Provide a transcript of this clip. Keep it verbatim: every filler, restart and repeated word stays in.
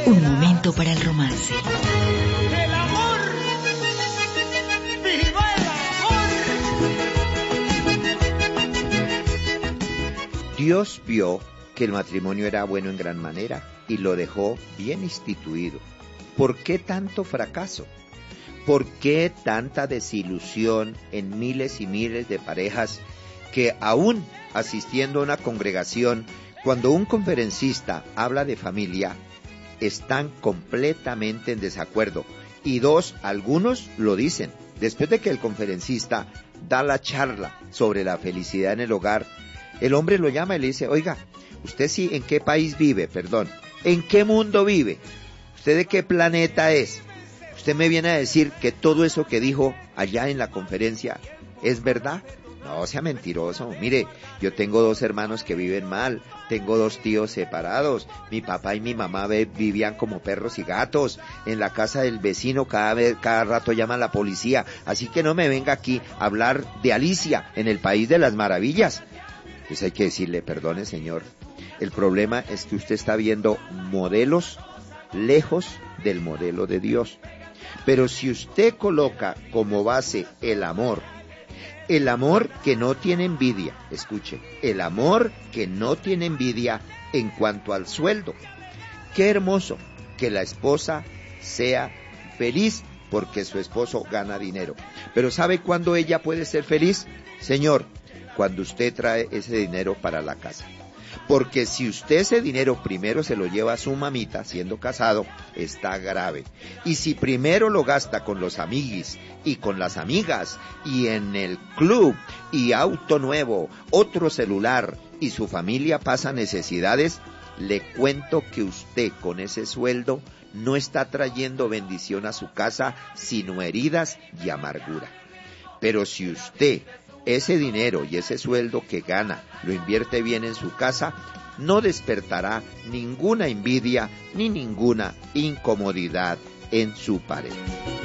Un momento para el romance. ¡El amor! ¡Viva el amor! Dios vio que el matrimonio era bueno en gran manera y lo dejó bien instituido. ¿Por qué tanto fracaso? ¿Por qué tanta desilusión en miles y miles de parejas que aún asistiendo a una congregación, cuando un conferencista habla de familia, están completamente en desacuerdo? Y dos, algunos lo dicen, después de que el conferencista da la charla sobre la felicidad en el hogar, el hombre lo llama y le dice, oiga, ¿usted sí en qué país vive? Perdón, ¿en qué mundo vive? ¿Usted de qué planeta es? ¿Usted me viene a decir que todo eso que dijo allá en la conferencia es verdad? No sea mentiroso. Mire, yo tengo dos hermanos que viven mal, tengo dos tíos separados, mi papá y mi mamá vivían como perros y gatos, en la casa del vecino cada vez, cada rato llama a la policía, así que no me venga aquí a hablar de Alicia en el País de las Maravillas. Pues hay que decirle, perdone señor, el problema es que usted está viendo modelos lejos del modelo de Dios. Pero si usted coloca como base el amor, el amor que no tiene envidia, escuche, el amor que no tiene envidia en cuanto al sueldo. Qué hermoso que la esposa sea feliz porque su esposo gana dinero. Pero ¿sabe cuándo ella puede ser feliz? Señor, cuando usted trae ese dinero para la casa. Porque si usted ese dinero primero se lo lleva a su mamita siendo casado, está grave. Y si primero lo gasta con los amiguis y con las amigas y en el club y auto nuevo, otro celular y su familia pasa necesidades, le cuento que usted con ese sueldo no está trayendo bendición a su casa, sino heridas y amargura. Pero si usted ese dinero y ese sueldo que gana lo invierte bien en su casa, no despertará ninguna envidia ni ninguna incomodidad en su pareja.